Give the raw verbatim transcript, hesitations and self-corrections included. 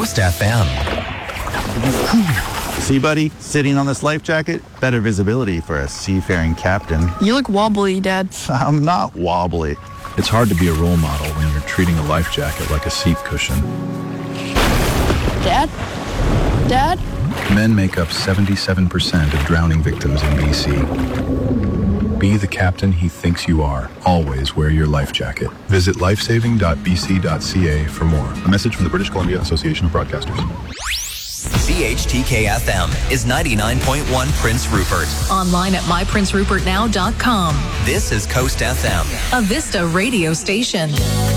Coast F M. See, buddy, sitting on this life jacket, better visibility for a seafaring captain. You look wobbly, Dad. I'm not wobbly. It's hard to be a role model when you're treating a life jacket like a seat cushion. Dad? Dad? Men make up seventy-seven percent of drowning victims in B C. Be the captain he thinks you are. Always wear your life jacket. Visit lifesaving dot b c dot c a for more. A message from the British Columbia Association of Broadcasters. C H T K F M is ninety-nine point one Prince Rupert. Online at my prince rupert now dot com. This is Coast F M, a Vista radio station.